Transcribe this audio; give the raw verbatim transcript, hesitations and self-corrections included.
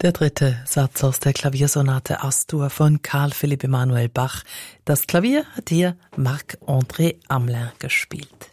Der dritte Satz aus der Klaviersonate Astur von Carl Philipp Emanuel Bach. Das Klavier hat hier Marc-André Hamelin gespielt.